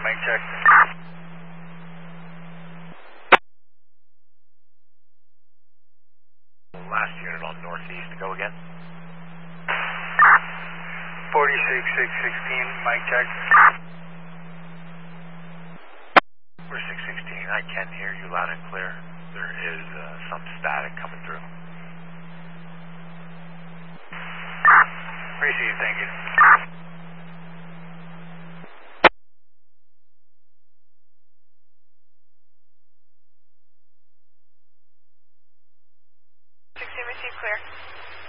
Mic check. Last unit on northeast, go again. 46616, mic check. We're 616, I can hear you loud and clear. There is some static coming through. Received, thank you. Received, clear.